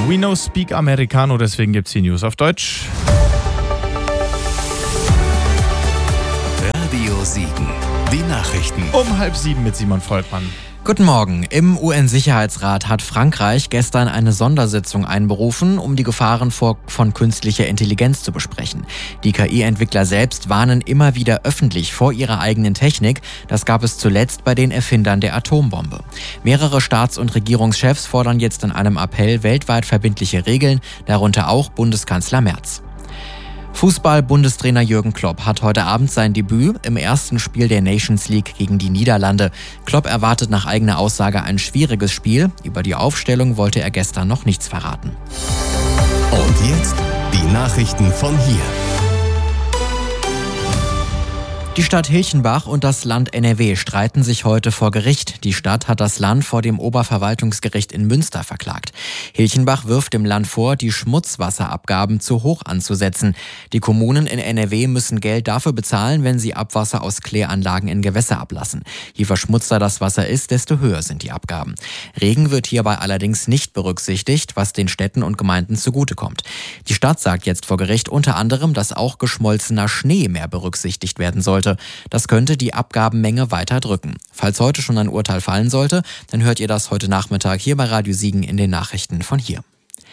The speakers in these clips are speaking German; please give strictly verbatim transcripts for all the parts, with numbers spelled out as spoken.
We know speak Americano, deswegen gibt's die News auf Deutsch. Radio Siegen, die Nachrichten. Um halb sieben mit Simon Volkmann. Guten Morgen. Im U N-Sicherheitsrat hat Frankreich gestern eine Sondersitzung einberufen, um die Gefahren von künstlicher Intelligenz zu besprechen. Die K I-Entwickler selbst warnen immer wieder öffentlich vor ihrer eigenen Technik. Das gab es zuletzt bei den Erfindern der Atombombe. Mehrere Staats- und Regierungschefs fordern jetzt in einem Appell weltweit verbindliche Regeln, darunter auch Bundeskanzler Merz. Fußball-Bundestrainer Jürgen Klopp hat heute Abend sein Debüt im ersten Spiel der Nations League gegen die Niederlande. Klopp erwartet nach eigener Aussage ein schwieriges Spiel. Über die Aufstellung wollte er gestern noch nichts verraten. Und jetzt die Nachrichten von hier. Die Stadt Hilchenbach und das Land N R W streiten sich heute vor Gericht. Die Stadt hat das Land vor dem Oberverwaltungsgericht in Münster verklagt. Hilchenbach wirft dem Land vor, die Schmutzwasserabgaben zu hoch anzusetzen. Die Kommunen in N R W müssen Geld dafür bezahlen, wenn sie Abwasser aus Kläranlagen in Gewässer ablassen. Je verschmutzter das Wasser ist, desto höher sind die Abgaben. Regen wird hierbei allerdings nicht berücksichtigt, was den Städten und Gemeinden zugutekommt. Die Stadt sagt jetzt vor Gericht unter anderem, dass auch geschmolzener Schnee mehr berücksichtigt werden sollte. Das könnte die Abgabenmenge weiter drücken. Falls heute schon ein Urteil fallen sollte, dann hört ihr das heute Nachmittag hier bei Radio Siegen in den Nachrichten von hier.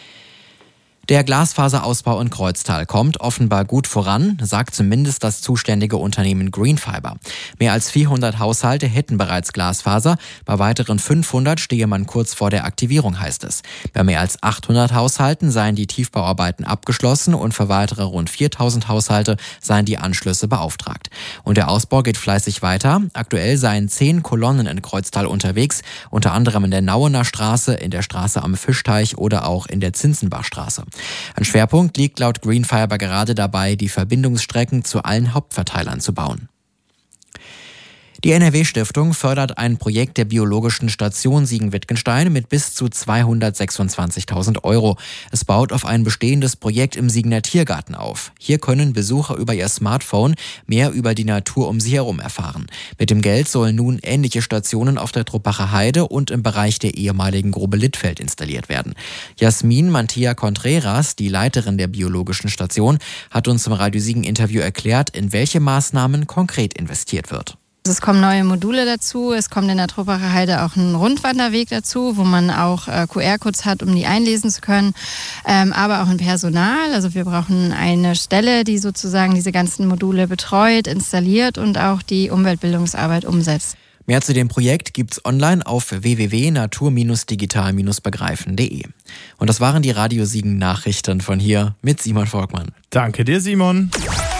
Der Glasfaserausbau in Kreuztal kommt offenbar gut voran, sagt zumindest das zuständige Unternehmen Greenfiber. Mehr als vierhundert Haushalte hätten bereits Glasfaser, bei weiteren fünfhundert stehe man kurz vor der Aktivierung, heißt es. Bei mehr als achthundert Haushalten seien die Tiefbauarbeiten abgeschlossen und für weitere rund viertausend Haushalte seien die Anschlüsse beauftragt. Und der Ausbau geht fleißig weiter. Aktuell seien zehn Kolonnen in Kreuztal unterwegs, unter anderem in der Nauener Straße, in der Straße am Fischteich oder auch in der Zinsenbachstraße. Ein Schwerpunkt liegt laut Greenfiber gerade dabei, die Verbindungsstrecken zu allen Hauptverteilern zu bauen. Die N R W-Stiftung fördert ein Projekt der Biologischen Station Siegen-Wittgenstein mit bis zu zweihundertsechsundzwanzigtausend Euro. Es baut auf ein bestehendes Projekt im Siegener Tiergarten auf. Hier können Besucher über ihr Smartphone mehr über die Natur um sie herum erfahren. Mit dem Geld sollen nun ähnliche Stationen auf der Truppacher Heide und im Bereich der ehemaligen Grube Littfeld installiert werden. Jasmin Mantilla Contreras, die Leiterin der Biologischen Station, hat uns im Radio Siegen-Interview erklärt, in welche Maßnahmen konkret investiert wird. Es kommen neue Module dazu, es kommt in der Truppacher Heide auch ein Rundwanderweg dazu, wo man auch äh, Q R-Codes hat, um die einlesen zu können, ähm, aber auch ein Personal. Also wir brauchen eine Stelle, die sozusagen diese ganzen Module betreut, installiert und auch die Umweltbildungsarbeit umsetzt. Mehr zu dem Projekt gibt's online auf w w w punkt natur digital begreifen punkt de. Und das waren die Radio Siegen Nachrichten von hier mit Simon Volkmann. Danke dir, Simon.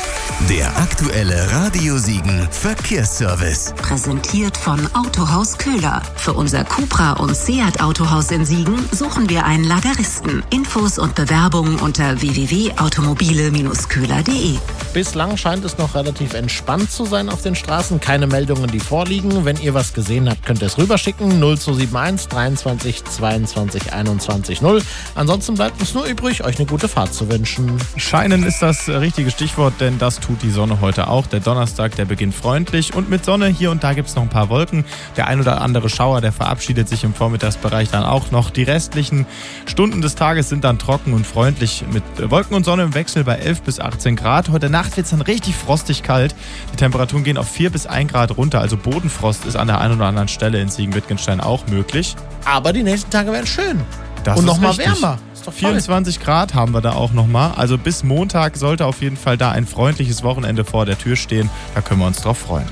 Der aktuelle Radio Siegen Verkehrsservice. Präsentiert von Autohaus Köhler. Für unser Cupra und Seat Autohaus in Siegen suchen wir einen Lageristen. Infos und Bewerbungen unter w w w punkt automobile köhler punkt de. Bislang scheint es noch relativ entspannt zu sein auf den Straßen. Keine Meldungen, die vorliegen. Wenn ihr was gesehen habt, könnt ihr es rüberschicken. null zwei sieben eins dreiundzwanzig zweiundzwanzig einundzwanzig null. Ansonsten bleibt uns nur übrig, euch eine gute Fahrt zu wünschen. Scheinen ist das richtige Stichwort, denn das tut die Sonne heute auch. Der Donnerstag, der beginnt freundlich und mit Sonne. Hier und da gibt es noch ein paar Wolken. Der ein oder andere Schauer, der verabschiedet sich im Vormittagsbereich dann auch noch. Die restlichen Stunden des Tages sind dann trocken und freundlich mit Wolken und Sonne im Wechsel bei elf bis achtzehn Grad. Heute Nacht wird es dann richtig frostig kalt. Die Temperaturen gehen auf vier bis ein Grad runter. Also Bodenfrost ist an der einen oder anderen Stelle in Siegen-Wittgenstein auch möglich. Aber die nächsten Tage werden schön. Das und ist nochmal richtig. wärmer. vierundzwanzig Grad haben wir da auch nochmal. Also bis Montag sollte auf jeden Fall da ein freundliches Wochenende vor der Tür stehen. Da können wir uns drauf freuen.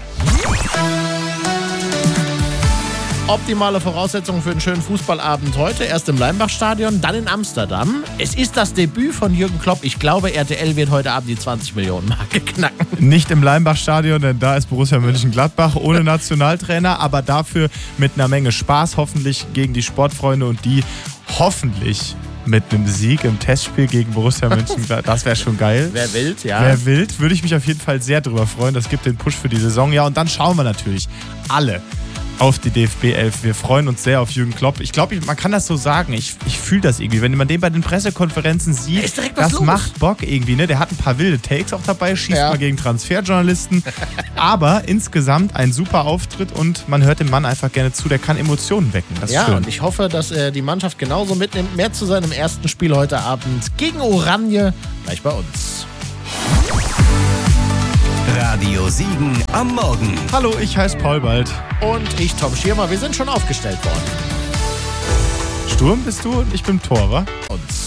Optimale Voraussetzungen für einen schönen Fußballabend heute. Erst im Leimbach-Stadion, dann in Amsterdam. Es ist das Debüt von Jürgen Klopp. Ich glaube, R T L wird heute Abend die zwanzig Millionen Marke knacken. Nicht im Leimbach-Stadion, denn da ist Borussia Mönchengladbach ohne Nationaltrainer, aber dafür mit einer Menge Spaß, hoffentlich gegen die Sportfreunde und die hoffentlich mit einem Sieg im Testspiel gegen Borussia Mönchengladbach. Das wäre schon geil. Wer wild, ja. Wer wild, würde ich mich auf jeden Fall sehr drüber freuen. Das gibt den Push für die Saison. Ja, und dann schauen wir natürlich alle auf die D F B elf. Wir freuen uns sehr auf Jürgen Klopp. Ich glaube, man kann das so sagen. Ich, ich fühle das irgendwie. Wenn man den bei den Pressekonferenzen sieht, das los. Macht Bock irgendwie. Ne? Der hat ein paar wilde Takes auch dabei, schießt ja. mal gegen Transferjournalisten. Aber insgesamt ein super Auftritt und man hört dem Mann einfach gerne zu. Der kann Emotionen wecken. Das ist ja, schön. Und ich hoffe, dass er die Mannschaft genauso mitnimmt. Mehr zu seinem ersten Spiel heute Abend gegen Oranje. Gleich bei uns. Radio Siegen am Morgen. Hallo, ich heiße Paul Bald. Und ich, Tom Schirmer. Wir sind schon aufgestellt worden. Sturm bist du und ich bin Tor, wa? Und